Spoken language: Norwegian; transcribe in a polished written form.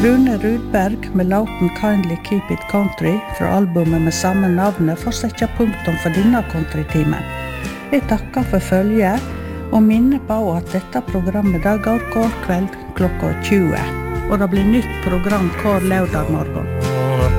Rune Rudberg med låten Kindly Keep It Country fra albumet med samme navnet får sette punktum for denne countrytimen. Jeg takker for følget og minner på at dette programmet går hver kveld klokka 20. Og det blir nytt program hver lørdag morgen.